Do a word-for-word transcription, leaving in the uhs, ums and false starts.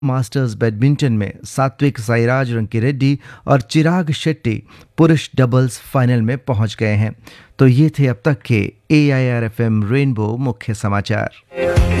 Masters badminton में सात्विक साईराज रंकीरेड्डी और चिराग शेट्टी पुरुष डबल्स फाइनल में पहुंच गए हैं। तो ये थे अब तक के ए I R F M rainbow मुख्य समाचार।